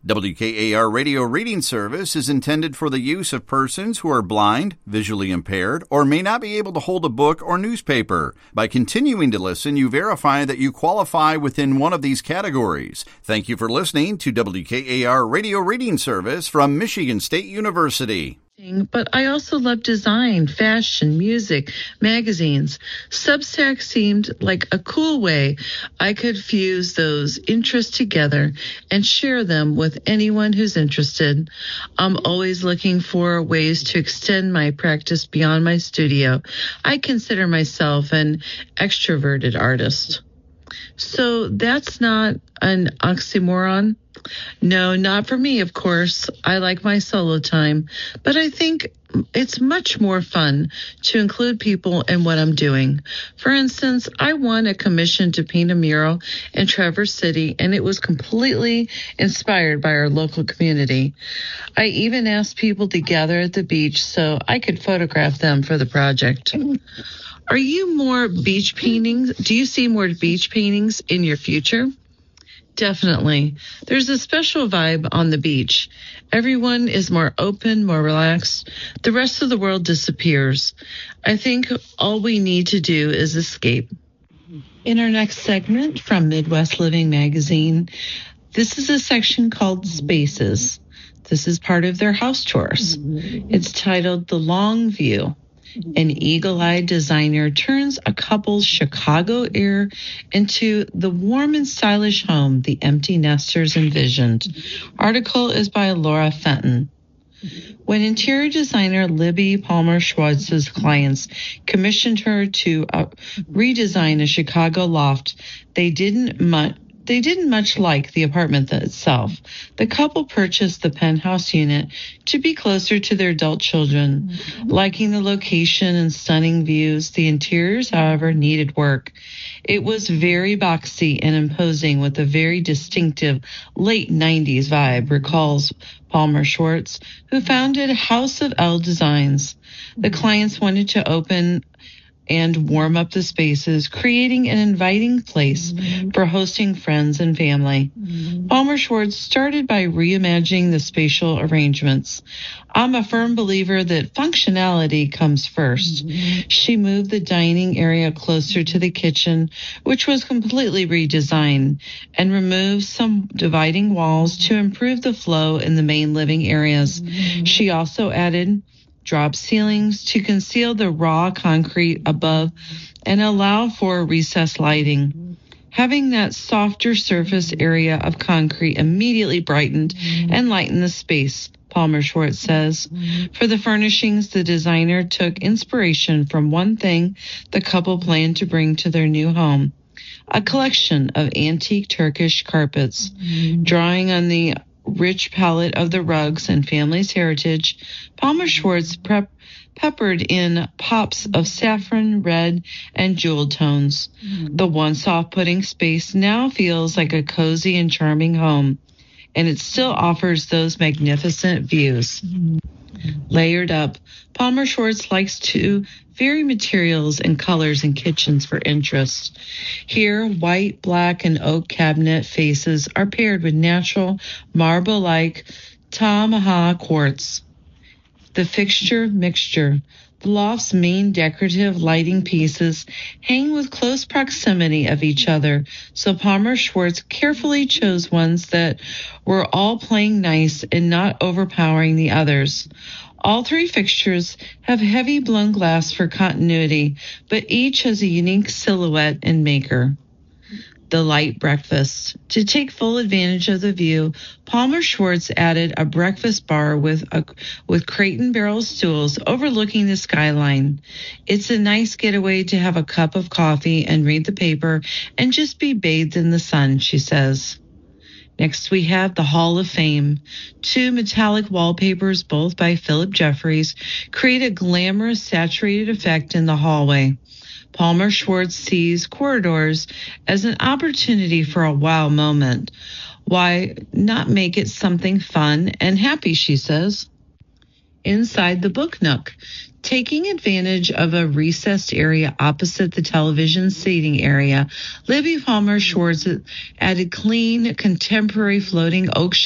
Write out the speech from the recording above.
WKAR Radio Reading Service is intended for the use of persons who are blind, visually impaired, or may not be able to hold a book or newspaper. By continuing to listen, you verify that you qualify within one of these categories. Thank you for listening to WKAR Radio Reading Service from Michigan State University. But I also love design, fashion, music, magazines. Substack seemed like a cool way I could fuse those interests together and share them with anyone who's interested. I'm always looking for ways to extend my practice beyond my studio. I consider myself an extroverted artist. So that's not an oxymoron. No, not for me, of course. I like my solo time, but I think it's much more fun to include people in what I'm doing. For instance, I won a commission to paint a mural in Traverse City, and it was completely inspired by our local community. I even asked people to gather at the beach so I could photograph them for the project. Are you more beach paintings? Do you see more beach paintings in your future? Definitely. There's a special vibe on the beach. Everyone is more open, more relaxed. The rest of the world disappears. I think all we need to do is escape. In our next segment from Midwest Living Magazine, this is a section called Spaces. This is part of their house tours. It's titled The Long View. An eagle-eyed designer turns a couple's Chicago air into the warm and stylish home the empty nesters envisioned. Article is by Laura Fenton. When interior designer Libby Palmer Schwartz's clients commissioned her to redesign a Chicago loft, they didn't much like the apartment itself. The couple purchased the penthouse unit to be closer to their adult children. Liking the location and stunning views, the interiors, however, needed work. It was very boxy and imposing with a very distinctive late 90s vibe, recalls Palmer Schwartz, who founded House of L Designs. The clients wanted to open and warm up the spaces, creating an inviting place for hosting friends and family. Palmer Schwartz started by reimagining the spatial arrangements. I'm a firm believer that functionality comes first. She moved the dining area closer to the kitchen, which was completely redesigned, and removed some dividing walls to improve the flow in the main living areas. She also added drop ceilings to conceal the raw concrete above and allow for recessed lighting. Having that softer surface area of concrete immediately brightened and lightened the space, Palmer Schwartz says. For the furnishings, the designer took inspiration from one thing the couple planned to bring to their new home: a collection of antique Turkish carpets. Drawing on the rich palette of the rugs and family's heritage, Palmer Schwartz peppered in pops of saffron, red, and jewel tones. The once off-putting space now feels like a cozy and charming home, and it still offers those magnificent views. Layered up, Palmer Schwartz likes to vary materials and colors in kitchens for interest. Here, white, black, and oak cabinet faces are paired with natural marble-like Tamaha quartz. The fixture mixture. The loft's main decorative lighting pieces hang with close proximity of each other, so Palmer Schwartz carefully chose ones that were all playing nice and not overpowering the others. All three fixtures have heavy blown glass for continuity, but each has a unique silhouette and maker. The light breakfast. To take full advantage of the view, Palmer Schwartz added a breakfast bar with crate and barrel stools overlooking the skyline. It's a nice getaway to have a cup of coffee and read the paper and just be bathed in the sun, she says. Next, we have the Hall of Fame. Two metallic wallpapers, both by Philip Jeffries, create a glamorous, saturated effect in the hallway. Palmer Schwartz sees corridors as an opportunity for a wow moment. Why not make it something fun and happy, she says. Inside the book nook, taking advantage of a recessed area opposite the television seating area, Libby Palmer Schwartz added clean, contemporary floating oak